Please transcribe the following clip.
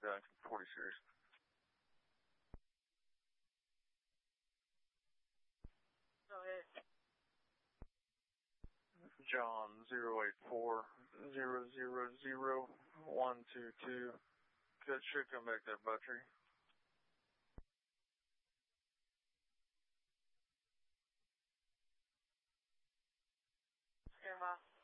the 40 series. Go ahead. John 084-000-122. Should come back that battery. Stand by.